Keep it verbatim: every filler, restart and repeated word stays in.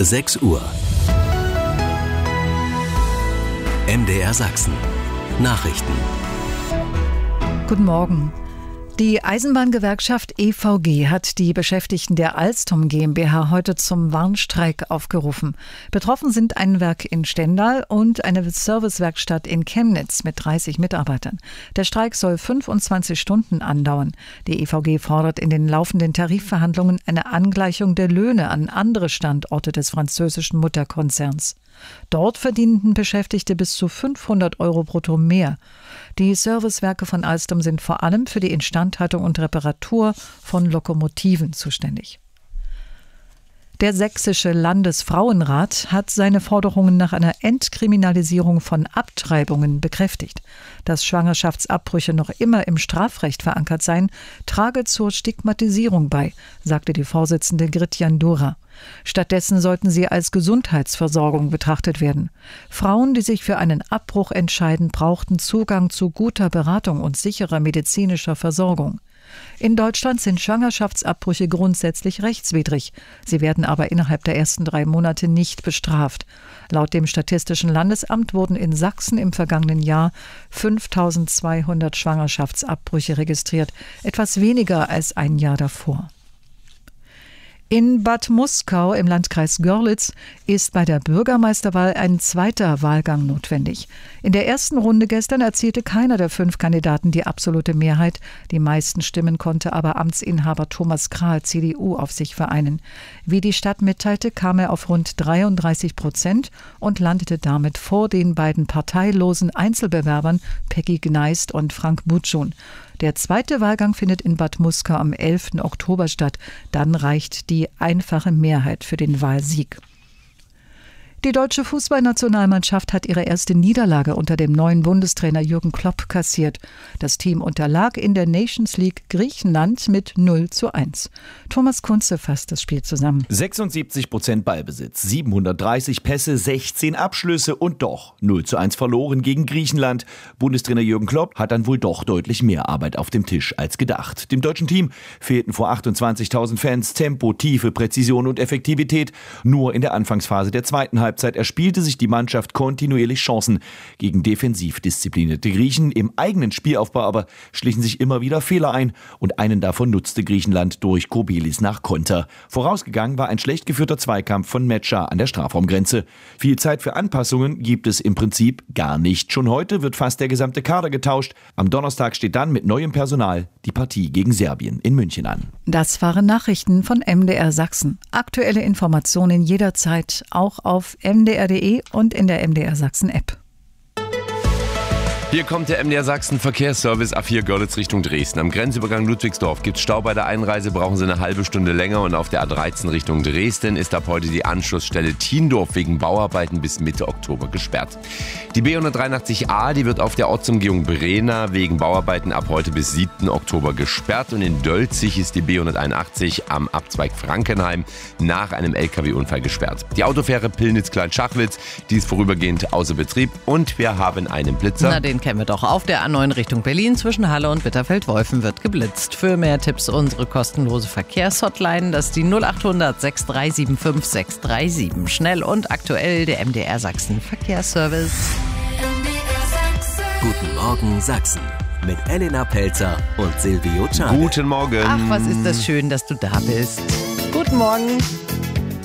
sechs Uhr. M D R Sachsen. Nachrichten. Guten Morgen. Die Eisenbahngewerkschaft E V G hat die Beschäftigten der Alstom GmbH heute zum Warnstreik aufgerufen. Betroffen sind ein Werk in Stendal und eine Servicewerkstatt in Chemnitz mit dreißig Mitarbeitern. Der Streik soll fünfundzwanzig Stunden andauern. Die E V G fordert in den laufenden Tarifverhandlungen eine Angleichung der Löhne an andere Standorte des französischen Mutterkonzerns. Dort verdienten Beschäftigte bis zu fünfhundert Euro brutto mehr. Die Servicewerke von Alstom sind vor allem für die Instandhaltung und Reparatur von Lokomotiven zuständig. Der Sächsische Landesfrauenrat hat seine Forderungen nach einer Entkriminalisierung von Abtreibungen bekräftigt. Dass Schwangerschaftsabbrüche noch immer im Strafrecht verankert seien, trage zur Stigmatisierung bei, sagte die Vorsitzende Gritjan Dura. Stattdessen sollten sie als Gesundheitsversorgung betrachtet werden. Frauen, die sich für einen Abbruch entscheiden, brauchten Zugang zu guter Beratung und sicherer medizinischer Versorgung. In Deutschland sind Schwangerschaftsabbrüche grundsätzlich rechtswidrig. Sie werden aber innerhalb der ersten drei Monate nicht bestraft. Laut dem Statistischen Landesamt wurden in Sachsen im vergangenen Jahr fünftausendzweihundert Schwangerschaftsabbrüche registriert, etwas weniger als ein Jahr davor. In Bad Muskau im Landkreis Görlitz ist bei der Bürgermeisterwahl ein zweiter Wahlgang notwendig. In der ersten Runde gestern erzielte keiner der fünf Kandidaten die absolute Mehrheit. Die meisten Stimmen konnte aber Amtsinhaber Thomas Krahl, C D U, auf sich vereinen. Wie die Stadt mitteilte, kam er auf rund dreiunddreißig Prozent und landete damit vor den beiden parteilosen Einzelbewerbern Peggy Gneist und Frank Butschun. Der zweite Wahlgang findet in Bad Muskau am elften Oktober statt. Dann reicht die einfache Mehrheit für den Wahlsieg. Die deutsche Fußballnationalmannschaft hat ihre erste Niederlage unter dem neuen Bundestrainer Jürgen Klopp kassiert. Das Team unterlag in der Nations League Griechenland mit null zu eins. Thomas Kunze fasst das Spiel zusammen. sechsundsiebzig Prozent Ballbesitz, siebenhundertdreißig Pässe, sechzehn Abschlüsse und doch null zu eins verloren gegen Griechenland. Bundestrainer Jürgen Klopp hat dann wohl doch deutlich mehr Arbeit auf dem Tisch als gedacht. Dem deutschen Team fehlten vor achtundzwanzigtausend Fans Tempo, Tiefe, Präzision und Effektivität. Nur in der Anfangsphase der zweiten Halbzeit Halbzeit erspielte sich die Mannschaft kontinuierlich Chancen gegen defensiv disziplinierte Griechen. Im eigenen Spielaufbau aber schlichen sich immer wieder Fehler ein und einen davon nutzte Griechenland durch Kobelis nach Konter. Vorausgegangen war ein schlecht geführter Zweikampf von Metscher an der Strafraumgrenze. Viel Zeit für Anpassungen gibt es im Prinzip gar nicht. Schon heute wird fast der gesamte Kader getauscht. Am Donnerstag steht dann mit neuem Personal die Partie gegen Serbien in München an. Das waren Nachrichten von M D R Sachsen. Aktuelle Informationen jederzeit auch auf m d r punkt d e und in der M D R Sachsen App. Hier kommt der M D R Sachsen Verkehrsservice A vier Görlitz Richtung Dresden. Am Grenzübergang Ludwigsdorf gibt es Stau bei der Einreise, brauchen Sie eine halbe Stunde länger. Und auf der A dreizehn Richtung Dresden ist ab heute die Anschlussstelle Thiendorf wegen Bauarbeiten bis Mitte Oktober gesperrt. Die B hundertdreiundachtzig A, die wird auf der Ortsumgehung Brena wegen Bauarbeiten ab heute bis siebten Oktober gesperrt. Und in Dölzig ist die B hunderteinundachtzig am Abzweig Frankenheim nach einem L K W-Unfall gesperrt. Die Autofähre Pillnitz-Kleinschachwitz, die ist vorübergehend außer Betrieb. Und wir haben einen Blitzer. Na, den kennen wir doch. Auf der A neun Richtung Berlin zwischen Halle und Bitterfeld-Wolfen wird geblitzt. Für mehr Tipps unsere kostenlose Verkehrshotline, das ist die null achthundert sechs drei sieben fünf sechs drei sieben. Schnell und aktuell der M D R Sachsen Verkehrsservice. Guten Morgen Sachsen mit Elena Pelzer und Silvio Czarne. Guten Morgen. Ach, was ist das schön, dass du da bist. Guten Morgen.